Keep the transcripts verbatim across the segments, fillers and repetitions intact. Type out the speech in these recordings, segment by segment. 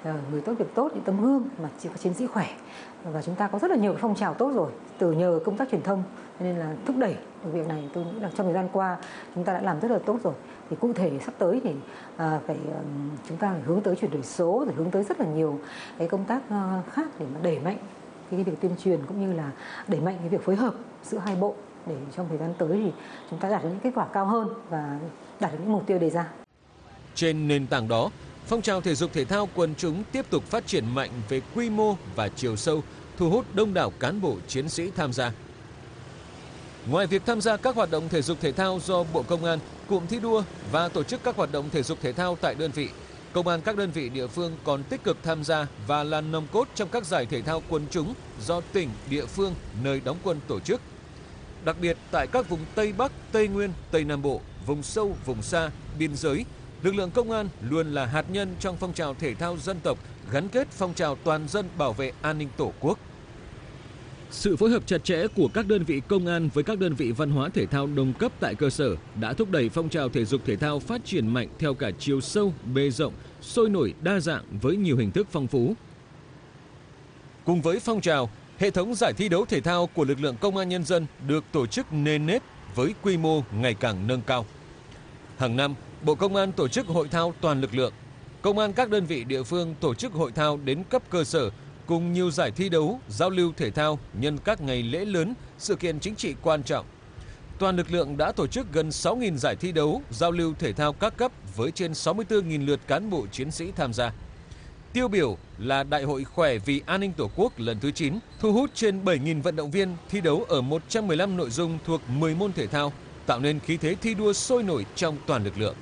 người tốt việc tốt, những tấm gương mà chỉ có chiến sĩ khỏe. Và chúng ta có rất là nhiều phong trào tốt rồi, từ nhờ công tác truyền thông, nên là thúc đẩy được việc này. Tôi nghĩ là trong thời gian qua chúng ta đã làm rất là tốt rồi. Thì cụ thể sắp tới thì à, phải chúng ta phải hướng tới chuyển đổi số, rồi hướng tới rất là nhiều cái công tác khác để mà đẩy mạnh cái việc tuyên truyền, cũng như là đẩy mạnh cái việc phối hợp giữa hai bộ, để trong thời gian tới thì chúng ta đạt được những kết quả cao hơn và đạt được những mục tiêu đề ra. Trên nền tảng đó, phong trào thể dục thể thao quần chúng tiếp tục phát triển mạnh về quy mô và chiều sâu, thu hút đông đảo cán bộ chiến sĩ tham gia. Ngoài việc tham gia các hoạt động thể dục thể thao do Bộ Công an, cụm thi đua và tổ chức các hoạt động thể dục thể thao tại đơn vị, Công an các đơn vị địa phương còn tích cực tham gia và là nòng cốt trong các giải thể thao quần chúng do tỉnh, địa phương, nơi đóng quân tổ chức. Đặc biệt tại các vùng Tây Bắc, Tây Nguyên, Tây Nam Bộ, vùng sâu, vùng xa, biên giới, lực lượng công an luôn là hạt nhân trong phong trào thể thao dân tộc, gắn kết phong trào toàn dân bảo vệ an ninh Tổ quốc. Sự phối hợp chặt chẽ của các đơn vị công an với các đơn vị văn hóa thể thao đồng cấp tại cơ sở đã thúc đẩy phong trào thể dục thể thao phát triển mạnh theo cả chiều sâu, bề rộng, sôi nổi, đa dạng với nhiều hình thức phong phú. Cùng với phong trào, hệ thống giải thi đấu thể thao của lực lượng công an nhân dân được tổ chức nền nếp với quy mô ngày càng nâng cao. Hàng năm, Bộ Công an tổ chức hội thao toàn lực lượng. Công an các đơn vị địa phương tổ chức hội thao đến cấp cơ sở cùng nhiều giải thi đấu, giao lưu thể thao nhân các ngày lễ lớn, sự kiện chính trị quan trọng. Toàn lực lượng đã tổ chức gần sáu nghìn giải thi đấu, giao lưu thể thao các cấp với trên sáu mươi tư nghìn lượt cán bộ chiến sĩ tham gia. Tiêu biểu là Đại hội Khỏe vì An ninh Tổ quốc lần thứ chín, thu hút trên bảy nghìn vận động viên thi đấu ở một trăm mười lăm nội dung thuộc mười môn thể thao, tạo nên khí thế thi đua sôi nổi trong toàn lực lượng.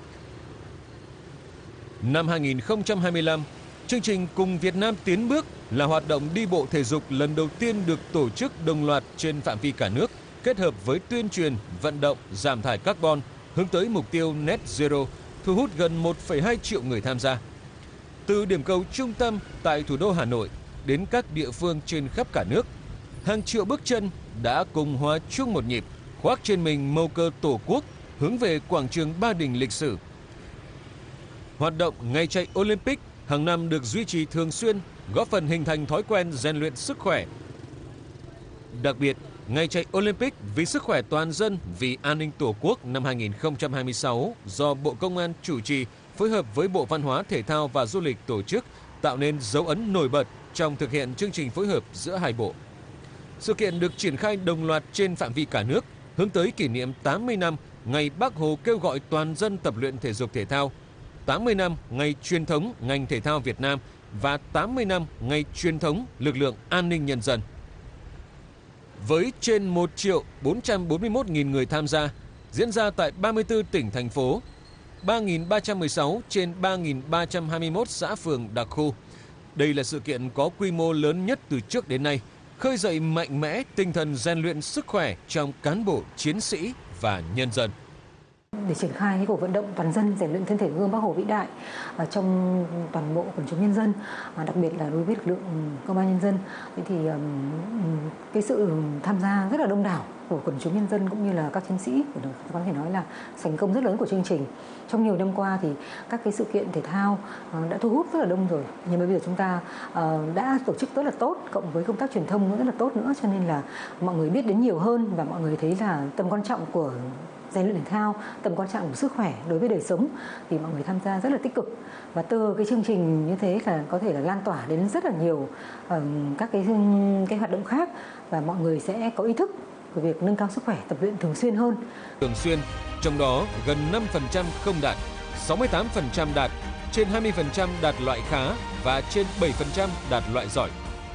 Năm hai nghìn không trăm hai mươi lăm, chương trình Cùng Việt Nam tiến bước là hoạt động đi bộ thể dục lần đầu tiên được tổ chức đồng loạt trên phạm vi cả nước, kết hợp với tuyên truyền, vận động, giảm thải carbon, hướng tới mục tiêu Net Zero, thu hút gần một phẩy hai triệu người tham gia. Từ điểm cầu trung tâm tại thủ đô Hà Nội đến các địa phương trên khắp cả nước, hàng triệu bước chân đã cùng hòa chung một nhịp, khoác trên mình màu cờ Tổ quốc, hướng về quảng trường Ba Đình lịch sử. Hoạt động ngày chạy Olympic hàng năm được duy trì thường xuyên, góp phần hình thành thói quen rèn luyện sức khỏe. Đặc biệt, ngày chạy Olympic vì sức khỏe toàn dân vì an ninh Tổ quốc năm hai nghìn không trăm hai mươi sáu do Bộ Công an chủ trì, phối hợp với Bộ Văn hóa, Thể thao và Du lịch tổ chức, tạo nên dấu ấn nổi bật trong thực hiện chương trình phối hợp giữa hai bộ. Sự kiện được triển khai đồng loạt trên phạm vi cả nước, hướng tới kỷ niệm tám mươi năm ngày Bác Hồ kêu gọi toàn dân tập luyện thể dục thể thao, tám mươi năm ngày truyền thống ngành thể thao Việt Nam và tám mươi năm ngày truyền thống lực lượng an ninh nhân dân. Với trên một triệu bốn trăm bốn mươi mốt nghìn người tham gia, diễn ra tại ba mươi tư tỉnh, thành phố, ba nghìn ba trăm mười sáu trên ba nghìn ba trăm hai mươi mốt xã phường đặc khu. Đây là sự kiện có quy mô lớn nhất từ trước đến nay, khơi dậy mạnh mẽ tinh thần rèn luyện sức khỏe trong cán bộ, chiến sĩ và nhân dân. Để triển khai cái cuộc vận động toàn dân rèn luyện thân thể gương Bác Hồ vĩ đại ở trong toàn bộ quần chúng nhân dân, đặc biệt là đối với lực lượng công an nhân dân, thì cái sự tham gia rất là đông đảo của quần chúng nhân dân cũng như là các chiến sĩ, có thể nói là thành công rất lớn của chương trình. Trong nhiều năm qua thì các cái sự kiện thể thao đã thu hút rất là đông rồi, nhưng bây giờ chúng ta đã tổ chức rất là tốt, cộng với công tác truyền thông cũng rất là tốt nữa, cho nên là mọi người biết đến nhiều hơn và mọi người thấy là tầm quan trọng của rèn luyện thể thao, tầm quan trọng của sức khỏe đối với đời sống, thì mọi người tham gia rất là tích cực. Và từ cái chương trình như thế là có thể là lan tỏa đến rất là nhiều uh, các cái cái hoạt động khác, và mọi người sẽ có ý thức về việc nâng cao sức khỏe, tập luyện thường xuyên hơn. Thường xuyên, trong đó gần năm phần trăm không đạt, sáu mươi tám phần trăm đạt, trên hai mươi phần trăm đạt loại khá và trên bảy phần trăm đạt loại giỏi.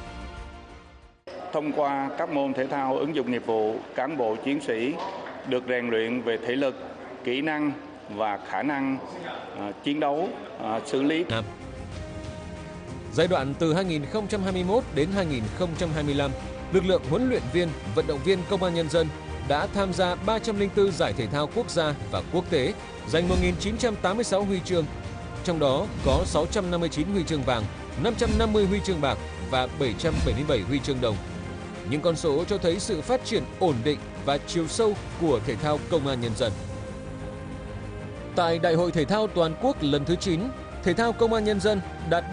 Thông qua các môn thể thao ứng dụng nghiệp vụ, cán bộ chiến sĩ được rèn luyện về thể lực, kỹ năng và khả năng uh, chiến đấu, uh, xử lý. Giai đoạn từ hai nghìn không trăm hai mươi mốt đến hai nghìn không trăm hai mươi lăm, lực lượng huấn luyện viên, vận động viên công an nhân dân đã tham gia ba trăm lẻ bốn giải thể thao quốc gia và quốc tế, giành một nghìn chín trăm tám mươi sáu huy chương, trong đó có sáu trăm năm mươi chín huy chương vàng, năm trăm năm mươi huy chương bạc và bảy trăm bảy mươi bảy huy chương đồng. Những con số cho thấy sự phát triển ổn định và chiều sâu của thể thao công an nhân dân. Tại Đại hội Thể thao Toàn quốc lần thứ chín, thể thao công an nhân dân đạt